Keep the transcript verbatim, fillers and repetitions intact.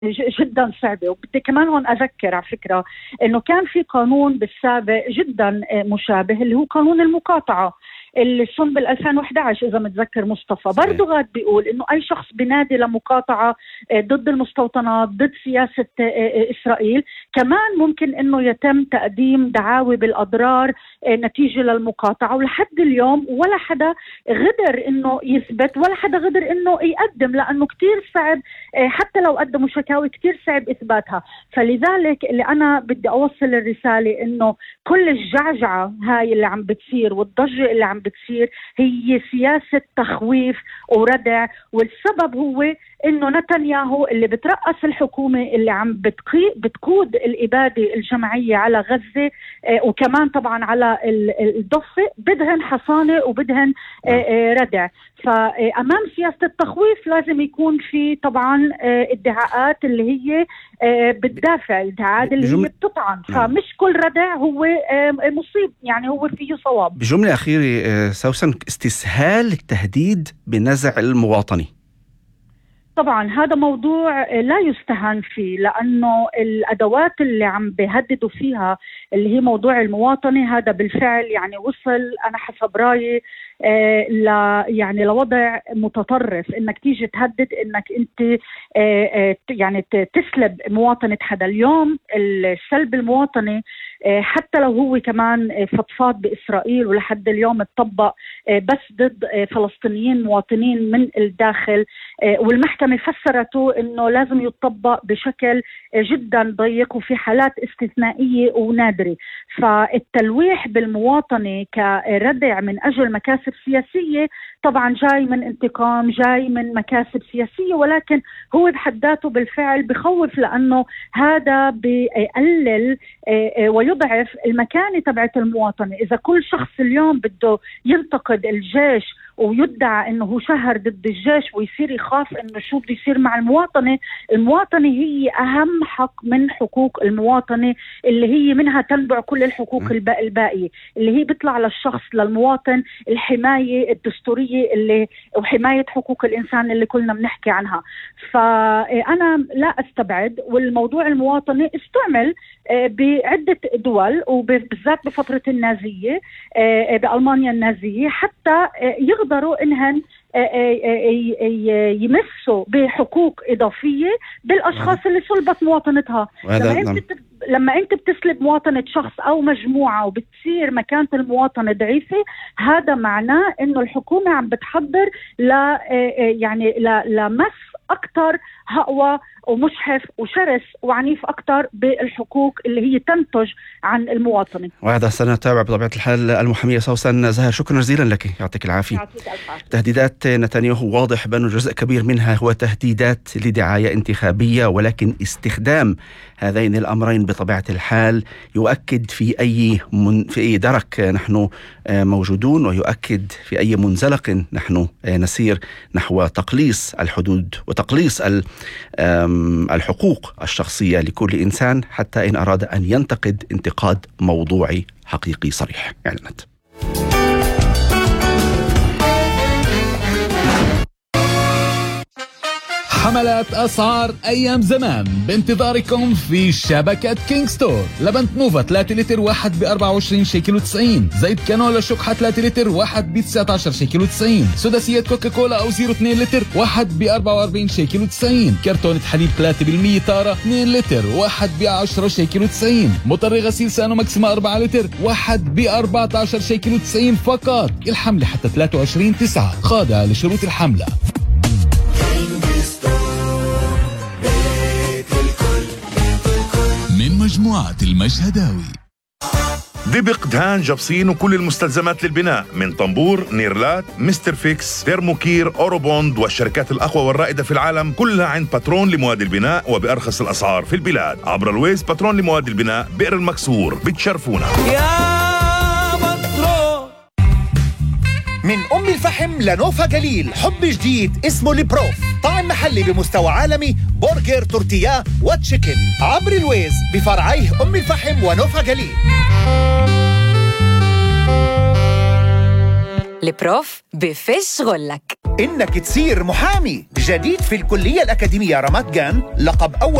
جدا صعبة. وبدي كمان هون أذكر على فكرة إنه كان في قانون بالسابق جدا مشابه اللي هو قانون المقاطعة اللي صن بال ألفين وإحدى عشر إذا متذكر مصطفى، برضو غاد بيقول إنه أي شخص بنادي لمقاطعة ضد المستوطنات ضد سياسة إسرائيل كمان ممكن إنه يتم تقديم دعاوى بالأضرار نتيجة للمقاطعة. ولحد اليوم ولا حدا غدر إنه يثبت ولا حدا غدر إنه يقدم، لأنه كتير صعب حتى لو قدموا شكاوي كتير صعب إثباتها. فلذلك اللي أنا بدي أوصل الرسالة إنه كل الجعجعة هاي اللي عم بتصير والضجة اللي عم بتصير هي سياسة تخويف وردع، والسبب هو إنه نتنياهو اللي بترأس الحكومة اللي عم بتقود الإبادة الجماعية على غزة آه وكمان طبعا على الضفة بدهن حصانة وبدهن آه آه ردع. فأمام سياسة التخويف لازم يكون في طبعا آه ادعاءات اللي هي آه بتدافع، الادعاءات اللي هي بتطعن. فمش كل ردع هو آه مصيب، يعني هو فيه صواب. بجملة أخيرة آه سوسن، استسهال التهديد بنزع المواطني طبعا هذا موضوع لا يستهان فيه، لأنه الأدوات اللي عم بيهددوا فيها اللي هي موضوع المواطنة هذا بالفعل يعني وصل أنا حسب رأيي آه ل يعني لوضع متطرف، إنك تيجي تهدد إنك أنت آه آه يعني تسلب مواطنة حدا. اليوم السلب المواطنة آه حتى لو هو كمان فضفاض بإسرائيل ولحد اليوم اتطبق آه بس ضد آه فلسطينيين مواطنين من الداخل، آه والمحكمة فسرته إنه لازم يتطبق بشكل آه جدا ضيق وفي حالات استثنائية ونادرة. فالتلويح بالمواطنة كردع من أجل مكاسب سياسية طبعا جاي من انتقام، جاي من مكاسب سياسية، ولكن هو بحد ذاته بالفعل بخوف، لأنه هذا بيقلل ويضعف المكانة تبعت المواطنة. إذا كل شخص اليوم بده ينتقد الجيش ويدعى انه هو شهر ضد الجيش ويصير يخاف انه شو بده يصير مع المواطنة، المواطنة هي اهم حق من حقوق المواطنة اللي هي منها تنبع كل الحقوق الباقية، اللي هي بيطلع للشخص للمواطن الحماية الدستورية اللي وحماية حقوق الانسان اللي كلنا بنحكي عنها. فانا لا استبعد، والموضوع المواطنة استعمل بعدة دول وبالذات بفترة النازية بألمانيا النازية حتى يقدروا إنهن يمسوا بحقوق إضافية بالأشخاص اللي سلبت مواطنتها. لما أنت, لما أنت بتسلب مواطنة شخص أو مجموعة وبتصير مكانة المواطنة ضعيفة، هذا معناه إنه الحكومة عم بتحضر ل يعني لمس أكتر هقوى ومشحف وشرس وعنيف أكتر بالحقوق اللي هي تنتج عن المواطنة. وهذا سنتابع بطبيعة الحال. المحامية سوسن زاهر، شكرا جزيلا لك، يعطيك العافية. تهديدات نتنياهو واضح بأنه جزء كبير منها هو تهديدات لدعاية انتخابية، ولكن استخدام هذين الأمرين بطبيعة الحال يؤكد في أي من في أي درك نحن موجودون، ويؤكد في أي منزلق نحن نسير نحو تقليص الحدود وتقليص الحقوق الشخصية لكل إنسان، حتى إن أراد أن ينتقد انتقاد موضوعي حقيقي صريح. إعلانات. حملات أسعار أيام زمان بانتظاركم في شبكة كينج ستور. لبن نوفا ثلاثة لتر واحد ب أربعة وعشرين شيكل وتسعين، زيت كانولا شقحة ثلاثة لتر واحد ب تسعة عشر شيكل وتسعين، سداسية كوكا كولا أو زيرو اثنين لتر واحد ب أربعة وأربعين شيكل وتسعين، كرتونة حليب ثلاثة بالمية تارة اثنين لتر واحد ب عشرة شيكل وتسعين، مطر غسيل سانو ماكسيما أربعة لتر واحد ب أربعة عشر شيكل وتسعين فقط. الحملة حتى ثلاثة وعشرين تسعة، خاضعة لشروط الحملة. من مجموعة المشهداوي. دبق دهان جبصين وكل المستلزمات للبناء من طنبور، نيرلات، مستر فيكس، تيرموكير، أوروبوند والشركات الأقوى والرائدة في العالم كلها عند باترون لمواد البناء وبأرخص الأسعار في البلاد. عبر الويز باترون لمواد البناء بئر المكسور. بتشرفونا يا باترون. من أم الفحم لنوفا جليل حب جديد اسمه البروف، طعم محلي بمستوى عالمي، برجر، تورتيا وتشيكن. عبر الويز بفرعيه أم الفحم ونوفا جليل. البروف بفش غلك. إنك تصير محامي جديد في الكلية الأكاديمية رامات جان، لقب أول